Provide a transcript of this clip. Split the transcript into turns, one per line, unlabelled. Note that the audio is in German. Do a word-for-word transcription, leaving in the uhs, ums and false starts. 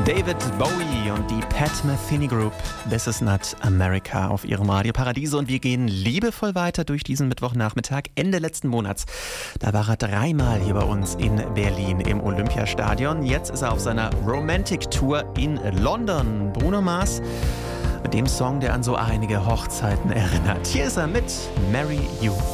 David Bowie und die Pat Metheny Group, This is not America, auf ihrem Radio Paradiso. Und wir gehen liebevoll weiter durch diesen Mittwochnachmittag. Ende letzten Monats, da war er dreimal hier bei uns in Berlin im Olympiastadion. Jetzt ist er auf seiner Romantic Tour in London. Bruno Mars mit dem Song, der an so einige Hochzeiten erinnert. Hier ist er mit Marry You.